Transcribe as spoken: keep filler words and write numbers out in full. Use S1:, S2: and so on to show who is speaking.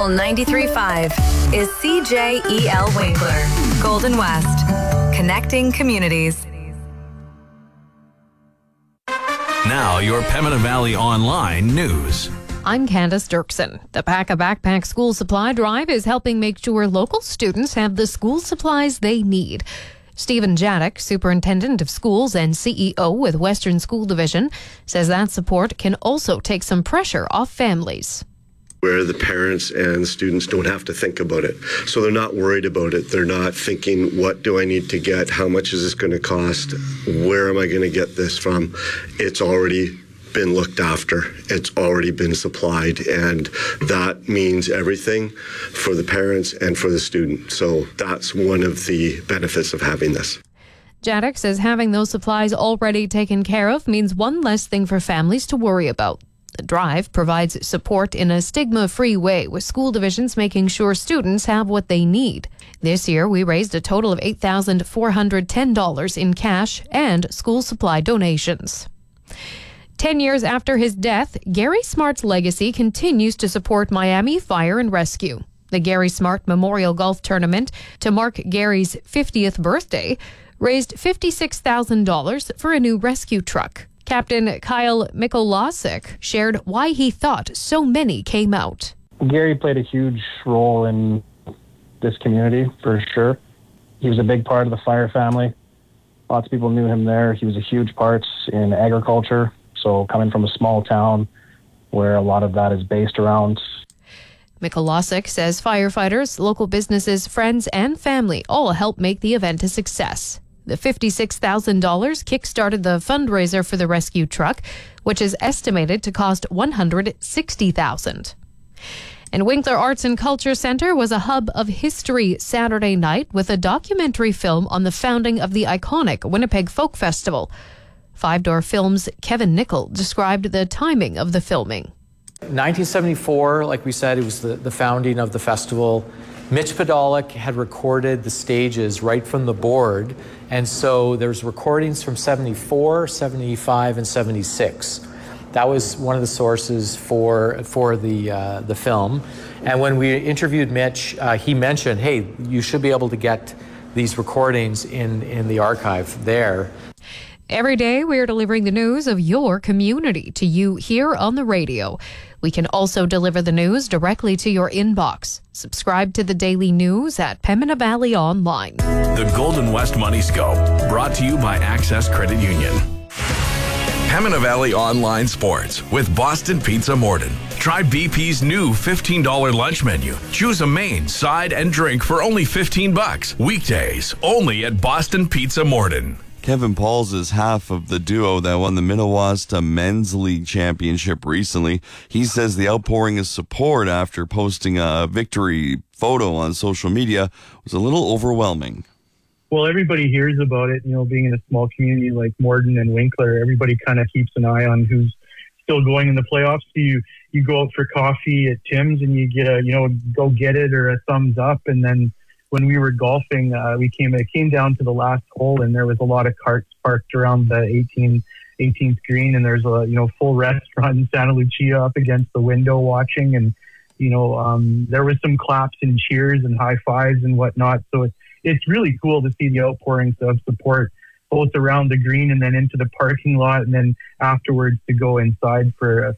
S1: Local ninety-three point five is C J E L Winkler, Golden West, connecting communities.
S2: Now, your Pembina Valley Online news.
S3: I'm Candace Dirksen. The Pack a Backpack School Supply Drive is helping make sure local students have the school supplies they need. Stephen Jadek, Superintendent of Schools and C E O with Western School Division, says that support can also take some pressure off families.
S4: Where the parents and students don't have to think about it. So they're not worried about it. They're not thinking, what do I need to get? How much is this going to cost? Where am I going to get this from? It's already been looked after. It's already been supplied. And that means everything for the parents and for the student. So that's one of the benefits of having this.
S3: Jadek says having those supplies already taken care of means one less thing for families to worry about. The drive provides support in a stigma-free way, with school divisions making sure students have what they need. This year, we raised a total of eight thousand four hundred ten dollars in cash and school supply donations. Ten years after his death, Gary Smart's legacy continues to support Miami Fire and Rescue. The Gary Smart Memorial Golf Tournament, to mark Gary's fiftieth birthday, raised fifty-six thousand dollars for a new rescue truck. Captain Kyle Mikolasik shared why he thought so many came out.
S5: Gary played a huge role in this community, for sure. He was a big part of the fire family. Lots of people knew him there. He was a huge part in agriculture. So coming from a small town where a lot of that is based around.
S3: Mikolasik says firefighters, local businesses, friends, and family all help make the event a success. The fifty-six thousand dollars kick-started the fundraiser for the rescue truck, which is estimated to cost one hundred sixty thousand dollars. And Winkler Arts and Culture Centre was a hub of history Saturday night with a documentary film on the founding of the iconic Winnipeg Folk Festival. Five Door Films' Kevin Nickel described the timing of the filming.
S6: nineteen seventy-four, like we said, it was the, the founding of the festival. Mitch Podolak had recorded the stages right from the board, and so there's recordings from seventy-four, seventy-five, and seventy-six. That was one of the sources for for the uh, the film. And when we interviewed Mitch, uh, he mentioned, hey, you should be able to get these recordings in, in the archive there.
S3: Every day, we are delivering the news of your community to you here on the radio. We can also deliver the news directly to your inbox. Subscribe to the daily news at Pembina Valley Online.
S2: The Golden West Money Scope, brought to you by Access Credit Union. Pembina Valley Online Sports with Boston Pizza Morden. Try B P's new fifteen dollars lunch menu. Choose a main, side, and drink for only fifteen bucks. Weekdays, only at Boston Pizza Morden.
S7: Kevin Pauls is half of the duo that won the Minnewaska Men's League Championship recently. He says the outpouring of support after posting a victory photo on social media was a little overwhelming.
S8: Well, everybody hears about it, you know, being in a small community like Morden and Winkler. Everybody kind of keeps an eye on who's still going in the playoffs. So you, you go out for coffee at Tim's and you get a, you know, go get it or a thumbs up, and then when we were golfing, uh, we came it came down to the last hole, and there was a lot of carts parked around the eighteenth green, and there's a you know full restaurant in Santa Lucia up against the window watching, and you know um, there was some claps and cheers and high fives and whatnot. So it's it's really cool to see the outpourings of support both around the green and then into the parking lot, and then afterwards to go inside for